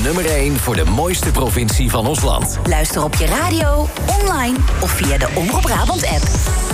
nummer 1 voor de mooiste provincie van ons land. Luister op je radio, online of via de Omroep Brabant-app.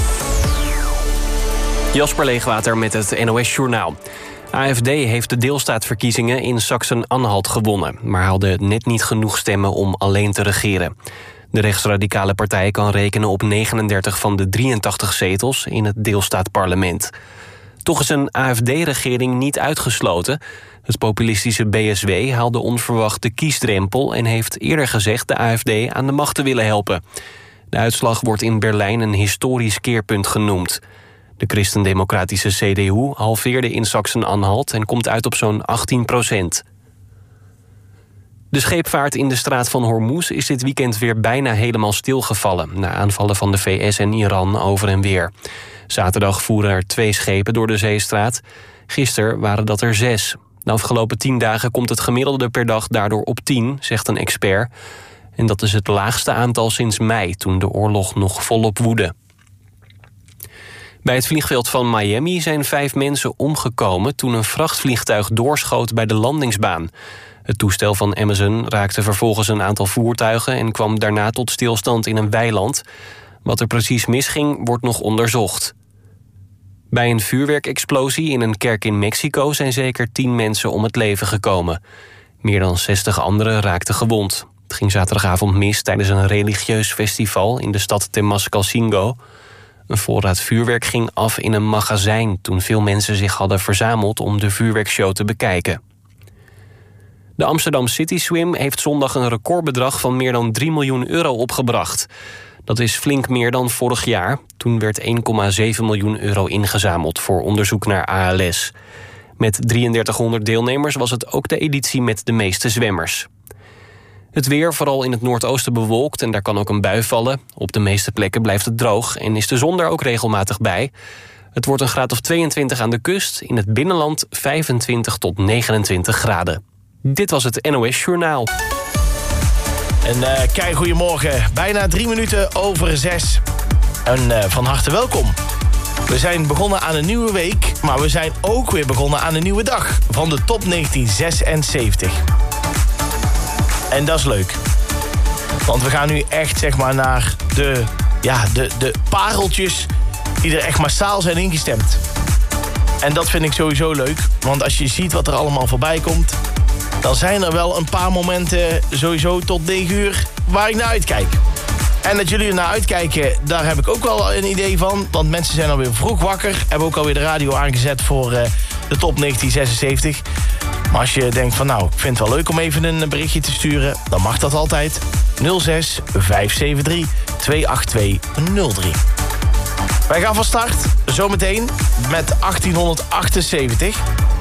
Jasper Leegwater met het NOS-journaal. AFD heeft de deelstaatverkiezingen in Sachsen-Anhalt gewonnen, maar haalde net niet genoeg stemmen om alleen te regeren. De rechtsradicale partij kan rekenen op 39 van de 83 zetels in het deelstaatparlement. Toch is een AFD-regering niet uitgesloten. Het populistische BSW haalde onverwacht de kiesdrempel en heeft eerder gezegd de AFD aan de macht te willen helpen. De uitslag wordt in Berlijn een historisch keerpunt genoemd. De christendemocratische CDU halveerde in Sachsen-Anhalt en komt uit op zo'n 18%. De scheepvaart in de straat van Hormuz is dit weekend weer bijna helemaal stilgevallen, na aanvallen van de VS en Iran over en weer. Zaterdag voeren er 2 schepen door de zeestraat. Gisteren waren dat er 6. De afgelopen 10 dagen komt het gemiddelde per dag daardoor op 10, zegt een expert. En dat is het laagste aantal sinds mei, toen de oorlog nog volop woedde. Bij het vliegveld van Miami zijn 5 mensen omgekomen toen een vrachtvliegtuig doorschoot bij de landingsbaan. Het toestel van Amazon raakte vervolgens een aantal voertuigen en kwam daarna tot stilstand in een weiland. Wat er precies misging, wordt nog onderzocht. Bij een vuurwerkexplosie in een kerk in Mexico zijn zeker 10 mensen om het leven gekomen. Meer dan 60 anderen raakten gewond. Het ging zaterdagavond mis tijdens een religieus festival in de stad Temascalcingo. Een voorraad vuurwerk ging af in een magazijn toen veel mensen zich hadden verzameld om de vuurwerkshow te bekijken. De Amsterdam City Swim heeft zondag een recordbedrag van meer dan 3 miljoen euro opgebracht. Dat is flink meer dan vorig jaar. Toen werd 1,7 miljoen euro ingezameld voor onderzoek naar ALS. Met 3300 deelnemers was het ook de editie met de meeste zwemmers. Het weer, vooral in het noordoosten bewolkt en daar kan ook een bui vallen. Op de meeste plekken blijft het droog en is de zon er ook regelmatig bij. Het wordt een graad of 22 aan de kust, in het binnenland 25 tot 29 graden. Dit was het NOS Journaal. En kei goedemorgen, bijna 3 minuten over 6. En van harte welkom. We zijn begonnen aan een nieuwe week, maar we zijn ook weer begonnen aan een nieuwe dag van de top 1976. En dat is leuk. Want we gaan nu echt zeg maar naar de pareltjes die er echt massaal zijn ingestemd. En dat vind ik sowieso leuk, want als je ziet wat er allemaal voorbij komt, dan zijn er wel een paar momenten sowieso tot 9 uur waar ik naar uitkijk. En dat jullie er naar uitkijken, daar heb ik ook wel een idee van. Want mensen zijn alweer vroeg wakker. Hebben ook alweer de radio aangezet voor de top 1976. Maar als je denkt van nou, ik vind het wel leuk om even een berichtje te sturen, dan mag dat altijd. 06 573 28203. Wij gaan van start zometeen met 1878.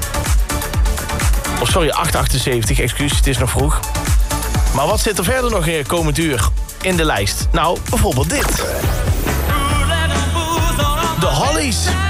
Of sorry, 878, excuus, het is nog vroeg. Maar wat zit er verder nog in komend uur in de lijst? Nou, bijvoorbeeld dit. De Hollies.